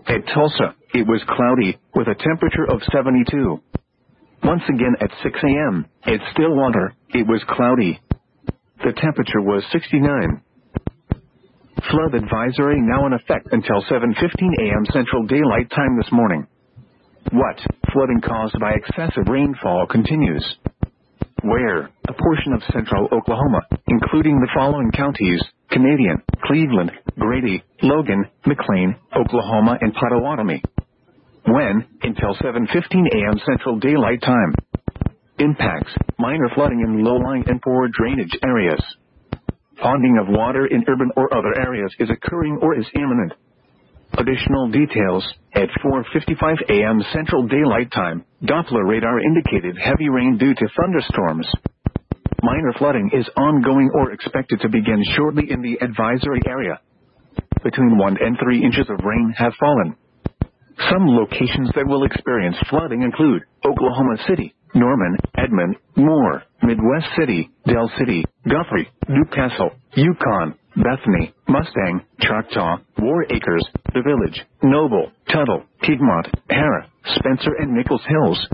At Tulsa, it was cloudy, with a temperature of 72. Once again at 6 a.m., at Stillwater, it was cloudy. The temperature was 69. Flood advisory now in effect until 7:15 a.m. Central Daylight Time this morning. What? Flooding caused by excessive rainfall continues. Where? A portion of central Oklahoma, including the following counties: Canadian, Cleveland, Grady, Logan, McLean, Oklahoma, and Pottawatomie. When? Until 7:15 a.m. Central Daylight Time. Impacts: minor flooding in low-lying and poor drainage areas. Ponding of water in urban or other areas is occurring or is imminent. Additional details: at 4:55 a.m. Central Daylight Time, Doppler radar indicated heavy rain due to thunderstorms. Minor flooding is ongoing or expected to begin shortly in the advisory area. Between 1 and 3 inches of rain have fallen. Some locations that will experience flooding include Oklahoma City, Norman, Edmond, Moore, Midwest City, Del City, Guthrie, Newcastle, Yukon, Bethany, Mustang, Choctaw, War Acres, The Village, Noble, Tuttle, Piedmont, Harrah, Spencer and Nichols Hills.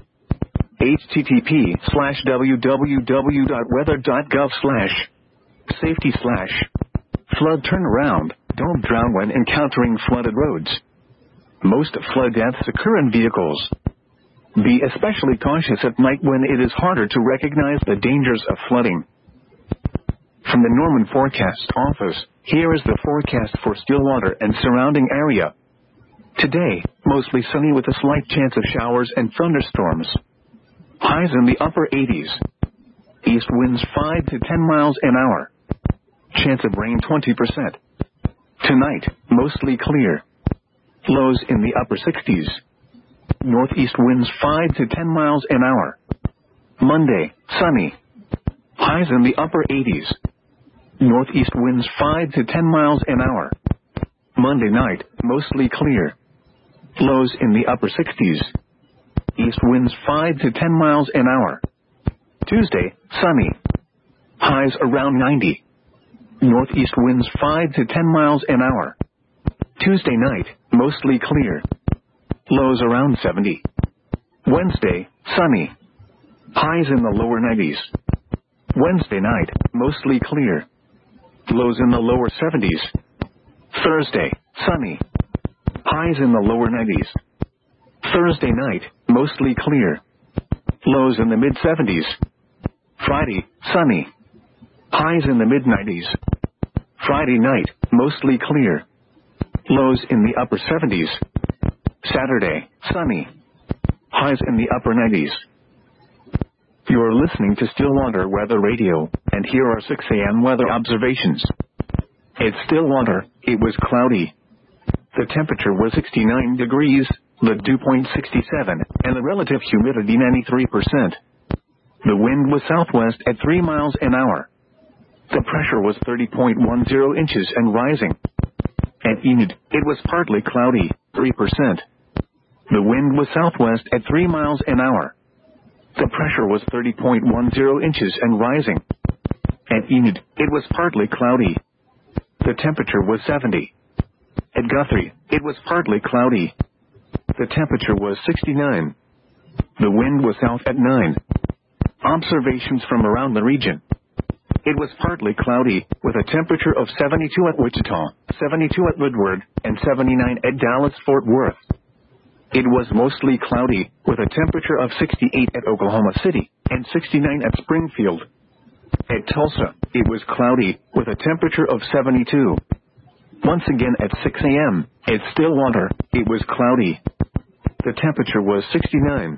http://www.weather.gov/safety/flood turnaround. Don't drown when encountering flooded roads. Most flood deaths occur in vehicles. Be especially cautious at night when it is harder to recognize the dangers of flooding. From the Norman Forecast Office, here is the forecast for Stillwater and surrounding area. Today, mostly sunny with a slight chance of showers and thunderstorms. Highs in the upper 80s. East winds 5 to 10 miles an hour. Chance of rain 20%. Tonight, mostly clear. Lows in the upper 60s. Northeast winds 5 to 10 miles an hour. Monday, sunny. Highs in the upper 80s. Northeast winds 5 to 10 miles an hour. Monday night, mostly clear. Lows in the upper 60s. East winds 5 to 10 miles an hour. Tuesday, sunny. Highs around 90. Northeast winds 5 to 10 miles an hour. Tuesday night, mostly clear. Lows around 70. Wednesday, sunny. Highs in the lower 90s. Wednesday night, mostly clear. Lows in the lower 70s. Thursday, sunny. Highs in the lower 90s. Thursday night, mostly clear. Lows in the mid-70s. Friday, sunny. Highs in the mid-90s. Friday night, mostly clear. Lows in the upper 70s. Saturday, sunny. Highs in the upper 90s. You're listening to Stillwater Weather Radio, and here are 6 a.m. weather observations. At Stillwater, it was cloudy. The temperature was 69 degrees, the dew point 67, and the relative humidity 93%. The wind was southwest at 3 miles an hour. The pressure was 30.10 inches and rising. At Enid, it was partly cloudy, 3%. The wind was southwest at 3 miles an hour. The pressure was 30.10 inches and rising. At Enid, it was partly cloudy. The temperature was 70. At Guthrie, it was partly cloudy. The temperature was 69. The wind was south at 9. Observations from around the region. It was partly cloudy, with a temperature of 72 at Wichita, 72 at Woodward, and 79 at Dallas-Fort Worth. It was mostly cloudy, with a temperature of 68 at Oklahoma City, and 69 at Springfield. At Tulsa, it was cloudy, with a temperature of 72. Once again at 6 a.m., at Stillwater, it was cloudy. The temperature was 69.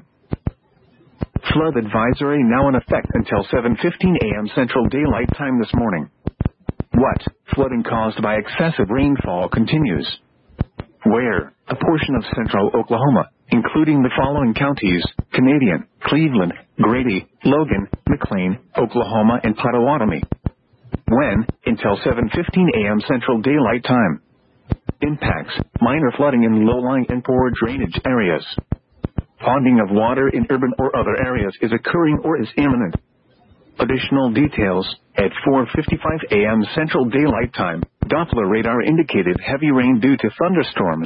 Flood advisory now in effect until 7:15 a.m. Central Daylight Time this morning. What? Flooding caused by excessive rainfall continues. Where? A portion of central Oklahoma, including the following counties: Canadian, Cleveland, Grady, Logan, McLean, Oklahoma, and Pottawatomie. When? Until 7:15 a.m. Central Daylight Time. Impacts: minor flooding in low-lying and poor drainage areas. Ponding of water in urban or other areas is occurring or is imminent. Additional details: at 4:55 a.m. Central Daylight Time, Doppler radar indicated heavy rain due to thunderstorms.